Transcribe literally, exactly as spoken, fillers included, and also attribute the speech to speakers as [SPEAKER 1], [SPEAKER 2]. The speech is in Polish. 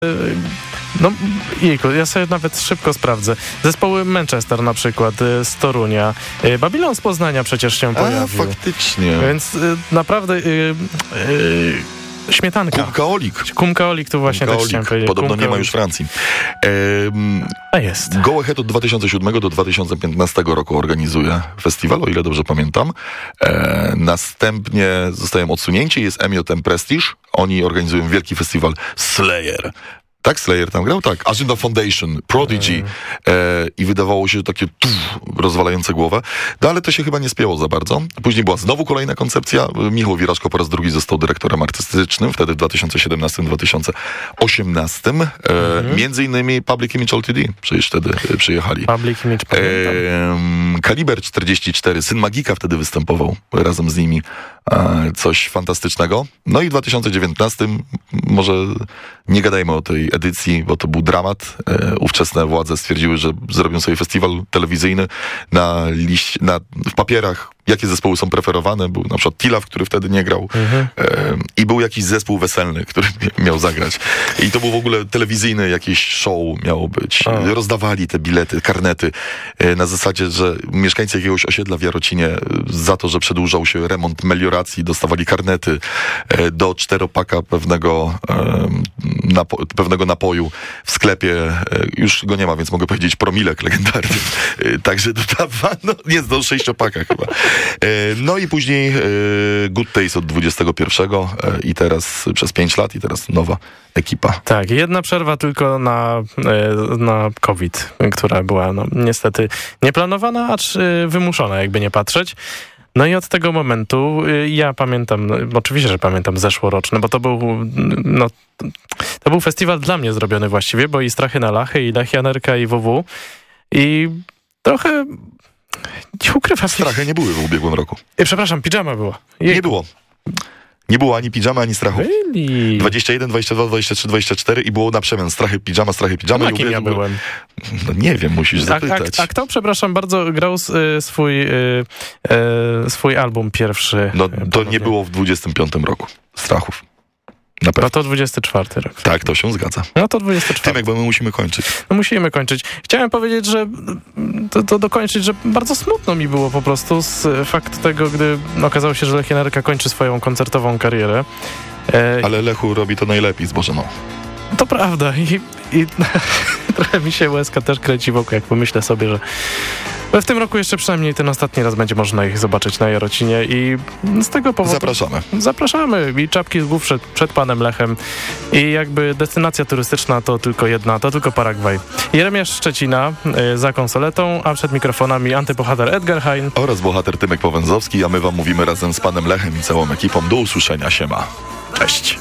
[SPEAKER 1] No, jejku, ja sobie nawet szybko sprawdzę. Zespoły Manchester na przykład, z Torunia. Babylon z Poznania przecież się pojawił.
[SPEAKER 2] A, faktycznie.
[SPEAKER 1] Więc naprawdę... Yy, yy, Śmietanka.
[SPEAKER 2] Kumkaolik.
[SPEAKER 1] Kumkaolik to właśnie też chciałem powiedzieć.
[SPEAKER 2] Podobno
[SPEAKER 1] Kumkaolik.
[SPEAKER 2] nie ma już Francji. Ehm,
[SPEAKER 1] A jest.
[SPEAKER 2] Go Ahead od dwa tysiące siódmego do dwa tysiące piętnastego roku organizuje festiwal, o ile dobrze pamiętam. E, następnie zostają odsunięci, jest M J M Prestige. Oni organizują wielki festiwal Slayer. Tak, Slayer tam grał? Tak. Agenda Foundation, Prodigy mm. e, i wydawało się, że takie tuf, rozwalające głowę. No ale to się chyba nie spięło za bardzo. Później była znowu kolejna koncepcja. Michał Wiraszko po raz drugi został dyrektorem artystycznym, wtedy w dwa tysiące siedemnastym do dwa tysiące osiemnastym. E, mm. Między innymi Public Image Ltd. Przecież wtedy e, przyjechali.
[SPEAKER 1] Public Image, pamiętam.
[SPEAKER 2] E, Kaliber czterdzieści cztery, Syn Magika wtedy występował razem z nimi. E, coś fantastycznego. No i w dwa tysiące dziewiętnastym może nie gadajmy o tej edycji, bo to był dramat. E, ówczesne władze stwierdziły, że zrobią sobie festiwal telewizyjny na liście, na, w papierach, jakie zespoły są preferowane. Był na przykład Tilaf, który wtedy nie grał mhm. e, i był jakiś zespół weselny, który miał zagrać. I to był w ogóle telewizyjny jakiś show miało być. A. Rozdawali te bilety, karnety e, na zasadzie, że mieszkańcy jakiegoś osiedla w Jarocinie za to, że przedłużał się remont melioracji, dostawali karnety e, do czteropaka pewnego, e, napo- pewnego napoju w sklepie. E, już go nie ma, więc mogę powiedzieć promilek legendarny. E, także dodawano, nie, do sześciopaka chyba. No i później Good Taste od dwudziestego pierwszego i teraz przez pięć lat i teraz nowa ekipa.
[SPEAKER 1] Tak, jedna przerwa tylko na, na COVID, która była no, niestety nieplanowana, acz wymuszona, jakby nie patrzeć. No i od tego momentu ja pamiętam, no, oczywiście, że pamiętam zeszłoroczny, bo to był no, to był festiwal dla mnie zrobiony właściwie, bo i Strachy na Lachy, i Lech Janerka, i W W. I trochę... Nie ukrywam.
[SPEAKER 2] Strachy nie były w ubiegłym roku.
[SPEAKER 1] E, przepraszam, pidżama była. Jej.
[SPEAKER 2] Nie było. Nie było ani pidżamy, ani strachów.
[SPEAKER 1] Byli.
[SPEAKER 2] dwadzieścia jeden, dwadzieścia dwa, dwadzieścia trzy, dwadzieścia cztery i było na przemian. Strachy, pidżama, strachy, pidżama.
[SPEAKER 1] Na kim ja byłem?
[SPEAKER 2] No nie wiem, musisz
[SPEAKER 1] a,
[SPEAKER 2] zapytać.
[SPEAKER 1] A, a kto, przepraszam bardzo, grał y, swój, y, y, swój album pierwszy?
[SPEAKER 2] No to ponownie. Nie było w dwudziestym piątym roku. Strachów. Na pewno.
[SPEAKER 1] No to dwudziesty czwarty rok.
[SPEAKER 2] Tak, to się zgadza.
[SPEAKER 1] No to dwudziesty czwarty.
[SPEAKER 2] Tymek, bo my musimy kończyć.
[SPEAKER 1] No musimy kończyć. Chciałem powiedzieć, że to, to dokończyć, że bardzo smutno mi było po prostu z faktu tego, gdy okazało się, że Lech Janerka kończy swoją koncertową karierę. E,
[SPEAKER 2] Ale Lechu robi to najlepiej z Bożeną.
[SPEAKER 1] To prawda i, i trochę mi się łezka też kręci wokół, jak pomyślę sobie, że w tym roku jeszcze przynajmniej ten ostatni raz będzie można ich zobaczyć na Jarocinie i z tego powodu...
[SPEAKER 2] Zapraszamy.
[SPEAKER 1] Zapraszamy i czapki z głów przed, przed panem Lechem i jakby destynacja turystyczna to tylko jedna, to tylko Paragwaj. Jeremiasz Szczecina y, za konsoletą, a przed mikrofonami antybohater Edgar Hein
[SPEAKER 2] oraz bohater Tymek Powęzowski, a my wam mówimy razem z panem Lechem i całą ekipą do usłyszenia, siema. Cześć.